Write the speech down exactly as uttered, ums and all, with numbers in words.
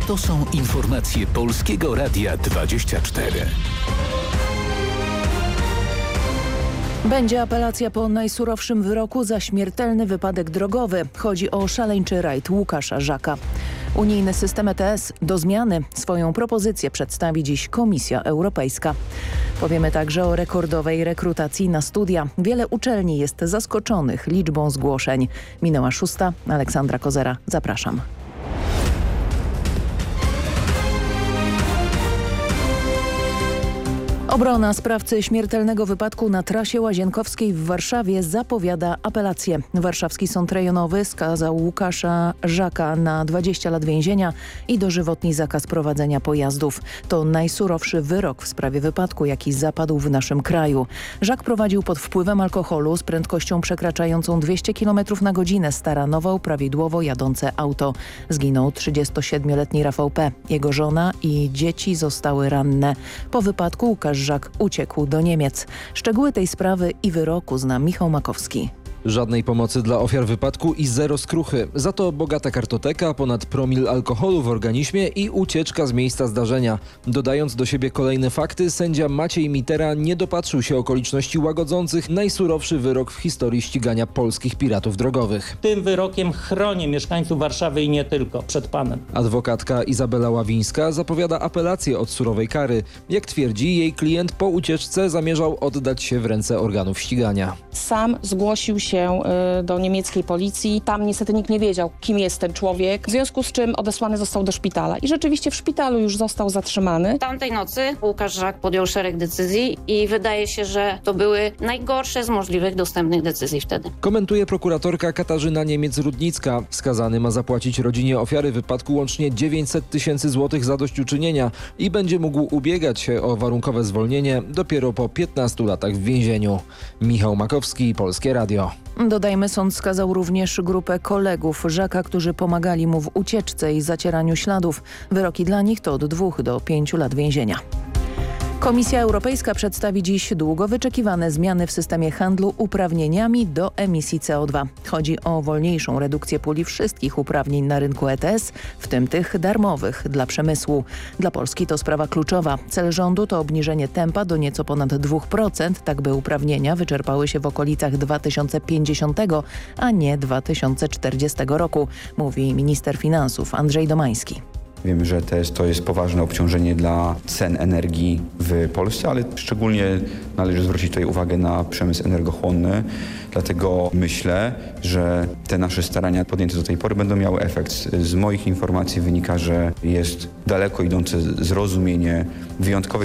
To są informacje Polskiego Radia dwadzieścia cztery. Będzie apelacja po najsurowszym wyroku za śmiertelny wypadek drogowy. Chodzi o szaleńczy rajd Łukasza Żaka. Unijny system E T S do zmiany. Swoją propozycję przedstawi dziś Komisja Europejska. Powiemy także o rekordowej rekrutacji na studia. Wiele uczelni jest zaskoczonych liczbą zgłoszeń. Minęła szósta. Aleksandra Kozera. Zapraszam. Obrona sprawcy śmiertelnego wypadku na trasie Łazienkowskiej w Warszawie zapowiada apelację. Warszawski Sąd Rejonowy skazał Łukasza Żaka na dwadzieścia lat więzienia i dożywotni zakaz prowadzenia pojazdów. To najsurowszy wyrok w sprawie wypadku, jaki zapadł w naszym kraju. Żak prowadził pod wpływem alkoholu z prędkością przekraczającą dwieście kilometrów na godzinę. Staranował prawidłowo jadące auto. Zginął trzydziestosiedmioletni Rafał P. Jego żona i dzieci zostały ranne. Po wypadku Łukasz Żak uciekł do Niemiec. Szczegóły tej sprawy i wyroku zna Michał Makowski. Żadnej pomocy dla ofiar wypadku i zero skruchy. Za to bogata kartoteka, ponad promil alkoholu w organizmie i ucieczka z miejsca zdarzenia. Dodając do siebie kolejne fakty, sędzia Maciej Mitera nie dopatrzył się okoliczności łagodzących najsurowszy wyrok w historii ścigania polskich piratów drogowych. Tym wyrokiem chronię mieszkańców Warszawy i nie tylko przed panem. Adwokatka Izabela Ławińska zapowiada apelację od surowej kary. Jak twierdzi, jej klient po ucieczce zamierzał oddać się w ręce organów ścigania. Sam zgłosił się do niemieckiej policji. Tam niestety nikt nie wiedział, kim jest ten człowiek, w związku z czym odesłany został do szpitala. I rzeczywiście w szpitalu już został zatrzymany. Tamtej nocy Łukasz Żak podjął szereg decyzji i wydaje się, że to były najgorsze z możliwych dostępnych decyzji wtedy. Komentuje prokuratorka Katarzyna Niemiec-Rudnicka. Skazany ma zapłacić rodzinie ofiary wypadku łącznie dziewięćset tysięcy złotych zadośćuczynienia i będzie mógł ubiegać się o warunkowe zwolnienie dopiero po piętnastu latach w więzieniu. Michał Makowski, Polskie Radio. Dodajmy, sąd skazał również grupę kolegów Żaka, którzy pomagali mu w ucieczce i zacieraniu śladów. Wyroki dla nich to od dwóch do pięciu lat więzienia. Komisja Europejska przedstawi dziś długo wyczekiwane zmiany w systemie handlu uprawnieniami do emisji C O dwa. Chodzi o wolniejszą redukcję puli wszystkich uprawnień na rynku E T S, w tym tych darmowych dla przemysłu. Dla Polski to sprawa kluczowa. Cel rządu to obniżenie tempa do nieco ponad dwóch procent, tak by uprawnienia wyczerpały się w okolicach dwa tysiące pięćdziesiątego, a nie dwa tysiące czterdziestego roku, mówi minister finansów Andrzej Domański. Wiemy, że to jest, to jest poważne obciążenie dla cen energii w Polsce, ale szczególnie należy zwrócić tutaj uwagę na przemysł energochłonny. Dlatego myślę, że te nasze starania podjęte do tej pory będą miały efekt. Z moich informacji wynika, że jest daleko idące zrozumienie wyjątkowej